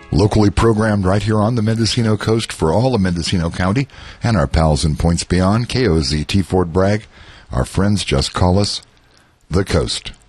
Locally programmed right here on the Mendocino coast for all of Mendocino County and our pals in points beyond. KOZT Fort Bragg. Our friends just call us The Coast.